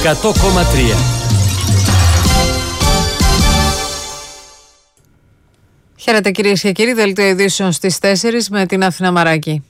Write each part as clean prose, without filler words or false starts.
100,3. Χαίρετε κυρίες και κύριοι, δελτίο ειδήσεων στις 4 με την Αθηνά Μαράκη.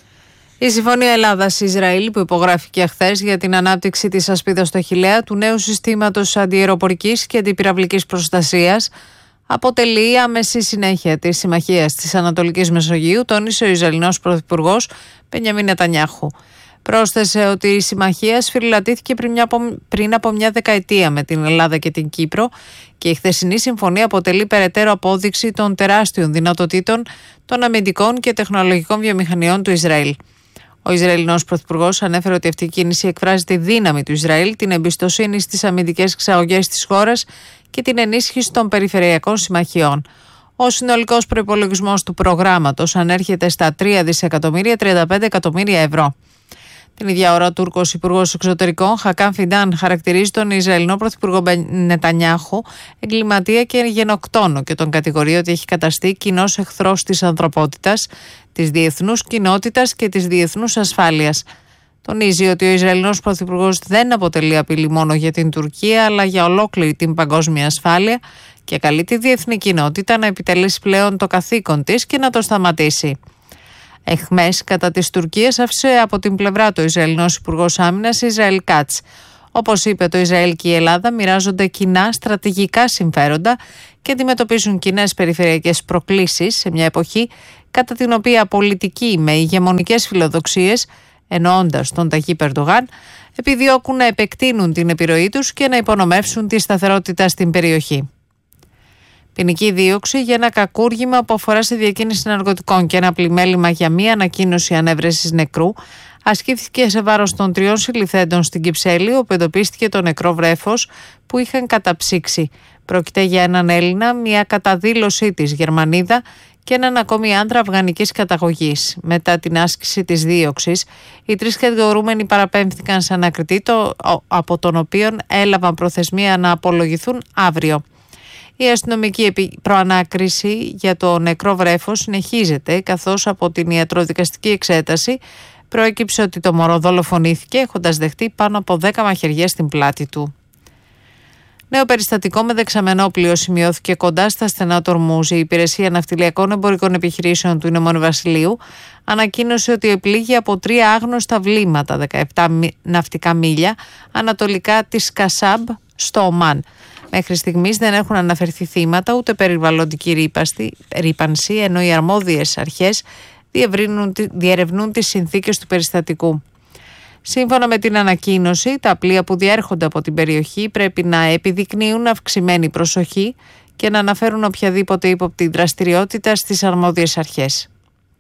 Η Συμφωνία Ελλάδας-Ισραήλ που υπογράφηκε χθες για την ανάπτυξη της ασπίδας στο Χιλέα του νέου συστήματος αντιαεροπορικής και αντιπυραυλικής προστασίας αποτελεί άμεση συνέχεια της συμμαχίας της Ανατολικής Μεσογείου, τόνισε ο Ισραηλινός Πρωθυπουργός Μπενιαμίν Νετανιάχου. Πρόσθεσε ότι η συμμαχία σφυριλατήθηκε πριν από μια δεκαετία με την Ελλάδα και την Κύπρο και η χθεσινή συμφωνία αποτελεί περαιτέρω απόδειξη των τεράστιων δυνατοτήτων των αμυντικών και τεχνολογικών βιομηχανιών του Ισραήλ. Ο Ισραηλινός Πρωθυπουργός ανέφερε ότι αυτή η κίνηση εκφράζει τη δύναμη του Ισραήλ, την εμπιστοσύνη στις αμυντικές εξαγωγές της χώρας και την ενίσχυση των περιφερειακών συμμαχιών. Ο συνολικός προϋπολογισμός του προγράμματος ανέρχεται στα 3.035 εκατομμύρια ευρώ. Την ίδια ώρα, ο Τούρκος Υπουργός Εξωτερικών Χακάν Φιντάν χαρακτηρίζει τον Ισραηλινό Πρωθυπουργό Νετανιάχου εγκληματία και γενοκτόνο και τον κατηγορεί ότι έχει καταστεί κοινός εχθρός της ανθρωπότητας, της διεθνούς κοινότητας και της διεθνούς ασφάλειας. Τονίζει ότι ο Ισραηλινός Πρωθυπουργός δεν αποτελεί απειλή μόνο για την Τουρκία αλλά για ολόκληρη την παγκόσμια ασφάλεια και καλεί τη διεθνή κοινότητα να επιτελέσει πλέον το καθήκον της και να το σταματήσει. Εχμές κατά της Τουρκίας άφησε από την πλευρά του Ισραηλινός Υπουργός Άμυνας Ισραήλ Κάτς. Όπως είπε, το Ισραήλ και η Ελλάδα μοιράζονται κοινά στρατηγικά συμφέροντα και αντιμετωπίζουν κοινές περιφερειακές προκλήσεις σε μια εποχή κατά την οποία πολιτικοί με ηγεμονικές φιλοδοξίες, εννοώντας τον Ταγίπ Ερντογάν, επιδιώκουν να επεκτείνουν την επιρροή τους και να υπονομεύσουν τη σταθερότητα στην περιοχή. Ποινική δίωξη για ένα κακούργημα που αφορά σε διακίνηση ναρκωτικών και ένα πλημέλημα για μία ανακοίνωση ανέβρεσης νεκρού ασκήθηκε σε βάρος των 3 συλληφθέντων στην Κυψέλη, όπου εντοπίστηκε το νεκρό βρέφος που είχαν καταψύξει. Πρόκειται για έναν Έλληνα, μια καταδήλωσή της Γερμανίδα και έναν ακόμη άντρα αφγανικής καταγωγής. Μετά την άσκηση της δίωξης, οι 3 κατηγορούμενοι παραπέμφθηκαν σε ανακριτή, από τον οποίο έλαβαν προθεσμία να απολογηθούν αύριο. Η αστυνομική προανάκριση για το νεκρό βρέφος συνεχίζεται, καθώς από την ιατροδικαστική εξέταση προέκυψε ότι το μωρό δολοφονήθηκε έχοντας δεχτεί πάνω από 10 μαχαιριές στην πλάτη του. Νέο περιστατικό με δεξαμενόπλοιο σημειώθηκε κοντά στα στενά του Ορμούζ. Η Υπηρεσία Ναυτιλιακών Εμπορικών Επιχειρήσεων του Ηνωμένου Βασιλείου ανακοίνωσε ότι επλήγει από 3 άγνωστα βλήματα 17 ναυτικά μίλια ανατολικά της Κασάμπ στο Ομάν. Μέχρι στιγμής δεν έχουν αναφερθεί θύματα ούτε περιβαλλοντική ρύπανση, ενώ οι αρμόδιες αρχές διερευνούν τις συνθήκες του περιστατικού. Σύμφωνα με την ανακοίνωση, τα πλοία που διέρχονται από την περιοχή πρέπει να επιδεικνύουν αυξημένη προσοχή και να αναφέρουν οποιαδήποτε ύποπτη δραστηριότητα στις αρμόδιες αρχές.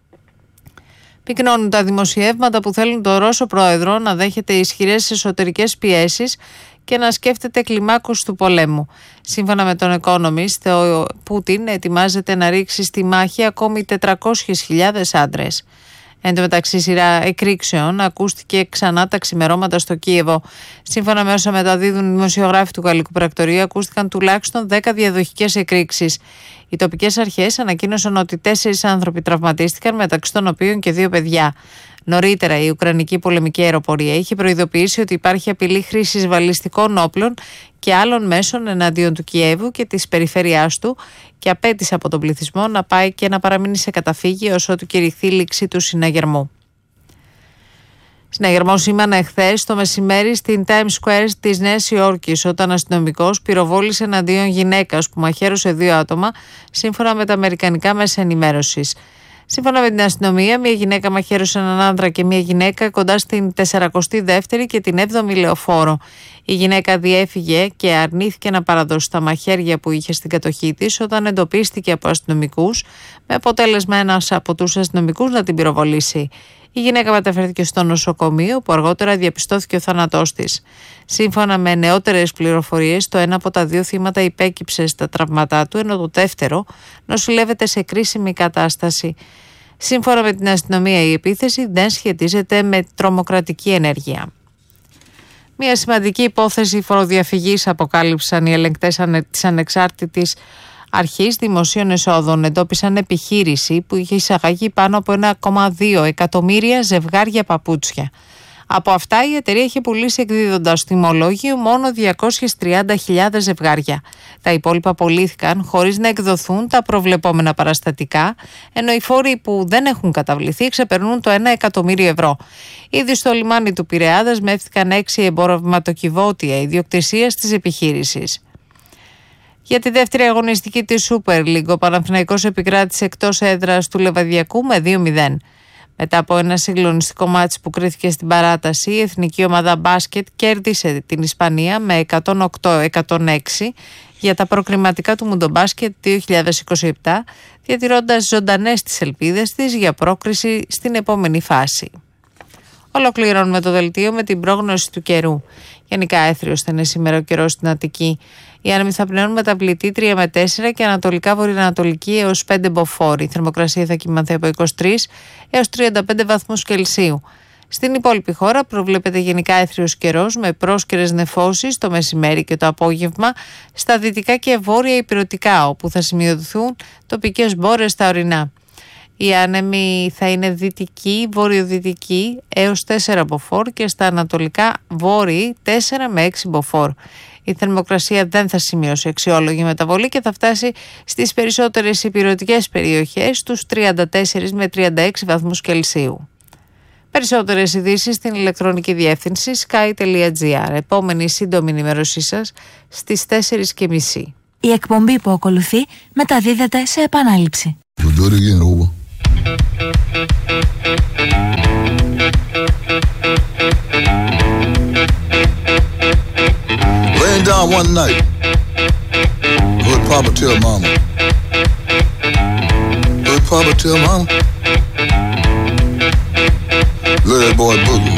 Πυκνώνουν τα δημοσιεύματα που θέλουν τον Ρώσο πρόεδρο να δέχεται ισχυρές εσωτερικές πιέσεις και να σκέφτεται κλιμάκωση του πολέμου. Σύμφωνα με τον Economist, ο Πούτιν ετοιμάζεται να ρίξει στη μάχη ακόμη 400.000 άντρες. Εν τω μεταξύ, σειρά εκρήξεων ακούστηκε ξανά τα ξημερώματα στο Κίεβο. Σύμφωνα με όσα μεταδίδουν οι δημοσιογράφοι του Γαλλικού Πρακτορείου, ακούστηκαν τουλάχιστον 10 διαδοχικές εκρήξεις. Οι τοπικές αρχές ανακοίνωσαν ότι 4 άνθρωποι τραυματίστηκαν, μεταξύ των οποίων και 2 παιδιά. Νωρίτερα, η Ουκρανική πολεμική αεροπορία είχε προειδοποιήσει ότι υπάρχει απειλή χρήσης βαλιστικών όπλων και άλλων μέσων εναντίον του Κιέβου και της περιφέρειάς του και απέτησε από τον πληθυσμό να πάει και να παραμείνει σε καταφύγιο ως ότου κηρυχθεί λήξη του συναγερμού. Συναγερμό σήμανε εχθές το μεσημέρι στην Times Square της Νέας Υόρκης, όταν αστυνομικός πυροβόλησε εναντίον γυναίκας που μαχαίρωσε 2 άτομα, σύμφωνα με τα αμερικανικά μέσα ενημέρωσης. Σύμφωνα με την αστυνομία, μια γυναίκα μαχαίρωσε έναν άντρα και μια γυναίκα κοντά στην 42η και την 7η λεωφόρο. Η γυναίκα διέφυγε και αρνήθηκε να παραδώσει τα μαχαίρια που είχε στην κατοχή της όταν εντοπίστηκε από αστυνομικούς, με αποτέλεσμα ένας από τους αστυνομικούς να την πυροβολήσει. Η γυναίκα μεταφέρθηκε στο νοσοκομείο, που αργότερα διαπιστώθηκε ο θάνατός της. Σύμφωνα με νεότερες πληροφορίες, το ένα από τα 2 θύματα υπέκυψε στα τραυματά του, ενώ το δεύτερο νοσηλεύεται σε κρίσιμη κατάσταση. Σύμφωνα με την αστυνομία, η επίθεση δεν σχετίζεται με τρομοκρατική ενέργεια. Μια σημαντική υπόθεση φοροδιαφυγής αποκάλυψαν οι ελεγκτές της ανεξάρτητης Αρχής Δημοσίων Εσόδων. Εντόπισαν επιχείρηση που είχε εισαγαγεί πάνω από 1,2 εκατομμύρια ζευγάρια παπούτσια. Από αυτά η εταιρεία είχε πουλήσει εκδίδοντας στο τιμολόγιο μόνο 230.000 ζευγάρια. Τα υπόλοιπα πωλήθηκαν χωρίς να εκδοθούν τα προβλεπόμενα παραστατικά, ενώ οι φόροι που δεν έχουν καταβληθεί ξεπερνούν το 1 εκατομμύριο ευρώ. Ήδη στο λιμάνι του Πειραιά δεσμεύτηκαν 6 εμπορευματοκιβώτια ιδιοκτησίας της επιχείρησης. Για τη δεύτερη αγωνιστική της Super League, ο Παναθηναϊκός επικράτησε εκτός έδρας του Λεβαδιακού με 2-0. Μετά από ένα συγκλονιστικό μάτς που κρίθηκε στην παράταση, η εθνική ομάδα μπάσκετ κέρδισε την Ισπανία με 108-106 για τα προκριματικά του Μουντομπάσκετ 2027, διατηρώντας ζωντανές τις ελπίδες της για πρόκριση στην επόμενη φάση. Ολοκληρώνουμε το δελτίο με την πρόγνωση του καιρού. Γενικά έθριος θα είναι σήμερα ο καιρός στην Αττική. Οι άνεμοι θα πνέουν μεταβλητή 3 με 4 και ανατολικά βορειοανατολική έως 5 μποφόρ. Η θερμοκρασία θα κυμανθεί από 23 έως 35 βαθμούς Κελσίου. Στην υπόλοιπη χώρα προβλέπεται γενικά έθριος καιρός με πρόσκαιρες νεφώσεις το μεσημέρι και το απόγευμα στα δυτικά και βόρεια ηπειρωτικά, όπου θα σημειωθούν τοπικές μπόρες στα ορεινά. Οι άνεμοι θα είναι δυτικοί, βορειοδυτικοί έως 4 μποφόρ και στα ανατολικά βόρειοι 4 με 6 μποφόρ. Η θερμοκρασία δεν θα σημειώσει αξιόλογη μεταβολή και θα φτάσει στις περισσότερες ηπειρωτικές περιοχές τους 34 με 36 βαθμούς Κελσίου. Περισσότερες ειδήσεις στην ηλεκτρονική διεύθυνση sky.gr. Επόμενη σύντομη ενημέρωσή σας στις 4:30. Η εκπομπή που ακολουθεί μεταδίδεται σε επανάληψη. Laying down one night, heard Papa tell Mama. Heard Papa tell Mama. Let that boy boogie.